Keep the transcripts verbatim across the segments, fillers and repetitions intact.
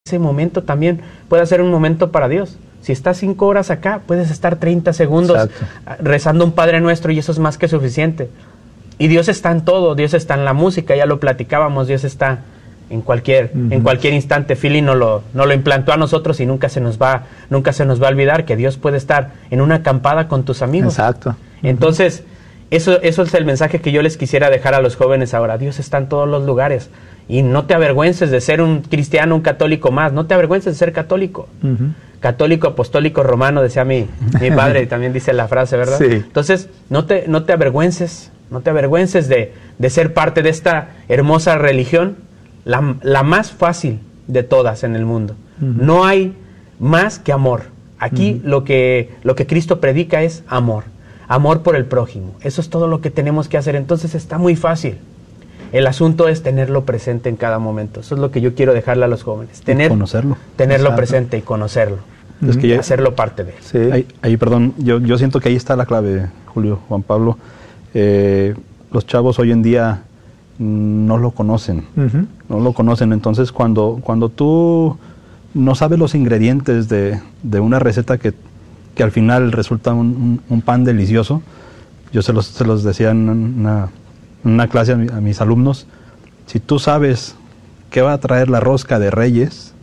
ese momento también puede ser un momento para Dios. Si estás cinco horas acá, puedes estar treinta segundos Exacto. rezando un Padre Nuestro y eso es más que suficiente. Y Dios está en todo, Dios está en la música, ya lo platicábamos, Dios está en cualquier, uh-huh. en cualquier instante. Philly nos lo, nos lo implantó a nosotros y nunca se nos va, nunca se nos va a olvidar que Dios puede estar en una acampada con tus amigos. Exacto. Entonces, eso, eso es el mensaje que yo les quisiera dejar a los jóvenes ahora. Dios está en todos los lugares. Y no te avergüences de ser un cristiano, un católico más. No te avergüences de ser católico. Uh-huh. Católico, apostólico, romano, decía mi, mi padre, y también dice la frase, ¿verdad? Sí. Entonces, no te, no te avergüences, no te avergüences de, de ser parte de esta hermosa religión, la, la más fácil de todas en el mundo. Uh-huh. No hay más que amor. Aquí uh-huh. lo que, lo que Cristo predica es amor. Amor por el prójimo. Eso es todo lo que tenemos que hacer. Entonces está muy fácil. El asunto es tenerlo presente en cada momento. Eso es lo que yo quiero dejarle a los jóvenes. Tener, conocerlo. Tenerlo Exacto. presente y conocerlo. Es que y ya, hacerlo parte de él. Sí. Ahí, ahí, perdón, yo, yo siento que ahí está la clave, Julio, Juan Pablo. Eh, los chavos hoy en día no lo conocen. Uh-huh. No lo conocen. Entonces, cuando, cuando tú no sabes los ingredientes de, de una receta que, que al final resulta un, un, un pan delicioso, yo se los, se los decía en una... en una clase a, mi, a mis alumnos, si tú sabes qué va a traer la rosca de Reyes,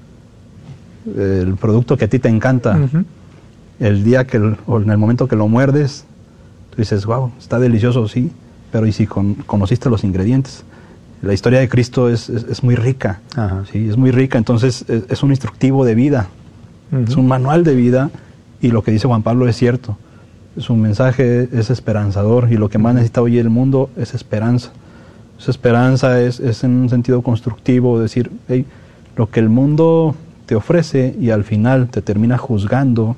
el producto que a ti te encanta, uh-huh. el día que, o en el momento que lo muerdes, tú dices, wow, está delicioso, sí, pero ¿y si con, conociste los ingredientes? La historia de Cristo es, es, es muy rica, uh-huh. sí, es muy rica, entonces es, es un instructivo de vida, uh-huh. es un manual de vida, y lo que dice Juan Pablo es cierto. Su mensaje es esperanzador y lo que más necesita hoy el mundo es esperanza. Esa esperanza es, es en un sentido constructivo, decir, hey, lo que el mundo te ofrece y al final te termina juzgando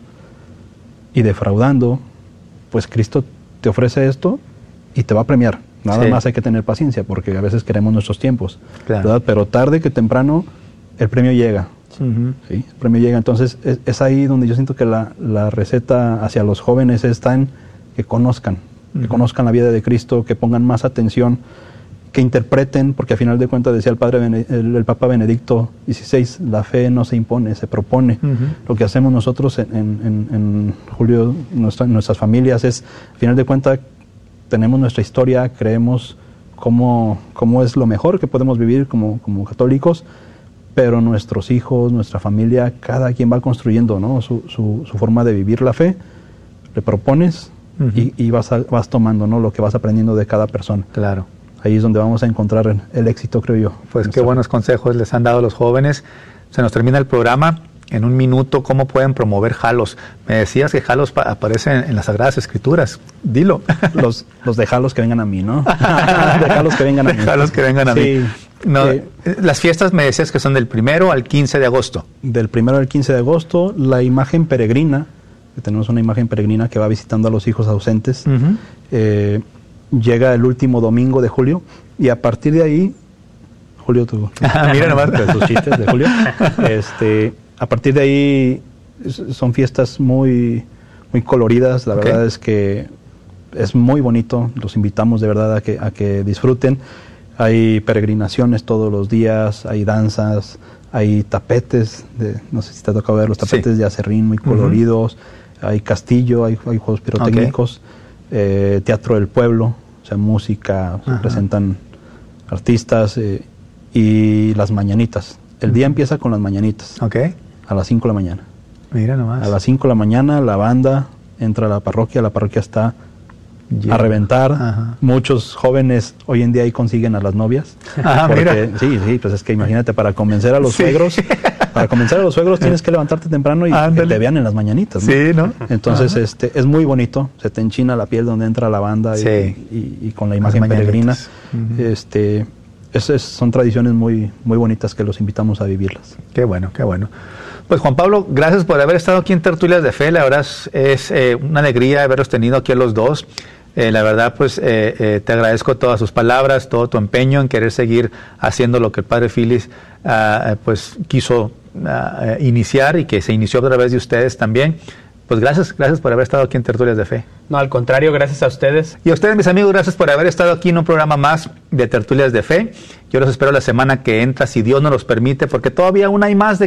y defraudando, pues Cristo te ofrece esto y te va a premiar. Nada sí. más hay que tener paciencia porque a veces queremos nuestros tiempos, claro. ¿verdad? Pero tarde que temprano el premio llega. Uh-huh. ¿sí? El premio llega, entonces es, es ahí donde yo siento que la, la receta hacia los jóvenes está en que conozcan, uh-huh. que conozcan la vida de Cristo, que pongan más atención, que interpreten, porque a final de cuentas decía el padre Bene, el, el Papa Benedicto dieciséis, la fe no se impone, se propone. Uh-huh. Lo que hacemos nosotros en, en, en, en Julio, nuestra, nuestras familias es, a final de cuentas tenemos nuestra historia, creemos cómo, cómo es lo mejor que podemos vivir como, como católicos, pero nuestros hijos, nuestra familia, cada quien va construyendo, ¿no? su, su, su forma de vivir la fe, le propones uh-huh. y, y vas, a, vas tomando, ¿no? lo que vas aprendiendo de cada persona. Claro. Ahí es donde vamos a encontrar el, el éxito, creo yo. Pues qué buenos consejos les han dado los jóvenes. Se nos termina el programa. En un minuto, ¿cómo pueden promover Jalos? Me decías que Jalos pa- aparece en, en las Sagradas Escrituras. Dilo. Los, los de Jalos que vengan a mí, ¿no? De Jalos que vengan a mí. De Jalos que vengan a sí. mí. No, eh, las fiestas me decías que son del primero al quince de agosto. Del primero al quince de agosto, la imagen peregrina, que tenemos una imagen peregrina que va visitando a los hijos ausentes, uh-huh. eh, llega el último domingo de julio, y a partir de ahí, Julio, tú, ah, mira nomás tus chistes de Julio, este, a partir de ahí son fiestas muy, muy coloridas, la okay. verdad es que es muy bonito, los invitamos de verdad a que, a que disfruten. Hay peregrinaciones todos los días, hay danzas, hay tapetes, de, no sé si te ha tocado ver los tapetes sí. de acerrín muy coloridos, uh-huh. hay castillo, hay, hay juegos pirotécnicos, okay. eh, teatro del pueblo, o sea, música, uh-huh. se presentan artistas eh, y las mañanitas. El uh-huh. día empieza con las mañanitas, okay. a las cinco de la mañana. Mira nomás. A las cinco de la mañana la banda entra a la parroquia, la parroquia está... Yeah. a reventar. Ajá. Muchos jóvenes hoy en día ahí consiguen a las novias. Ah, porque, mira. Sí, sí, pues es que imagínate, para convencer a los sí. suegros, para convencer a los suegros tienes que levantarte temprano y Ándale. que te vean en las mañanitas, ¿no? Sí, ¿no? Entonces, Ajá. este, es muy bonito, se te enchina la piel donde entra la banda sí. y, y, y con la imagen peregrina. Uh-huh. Este, es, es, son tradiciones muy, muy bonitas que los invitamos a vivirlas. Qué bueno, qué bueno. Pues Juan Pablo, gracias por haber estado aquí en Tertulias de Fe. La verdad es, es eh, una alegría haberos tenido aquí a los dos. Eh, la verdad, pues, eh, eh, te agradezco todas sus palabras, todo tu empeño en querer seguir haciendo lo que el Padre Philly, uh, pues, quiso uh, iniciar y que se inició a través de ustedes también. pues gracias, gracias por haber estado aquí en Tertulias de Fe. No, al contrario, gracias a ustedes. Y a ustedes, mis amigos, gracias por haber estado aquí en un programa más de Tertulias de Fe. Yo los espero la semana que entra, si Dios nos los permite, porque todavía aún hay más de